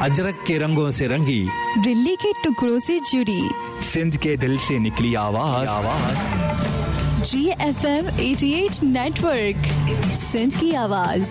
अजरक के रंगों से रंगी, दिल्ली के टुकड़ों से जुड़ी, सिंध के दिल से निकली आवाज GFM 88 नेटवर्क, सिंध की आवाज।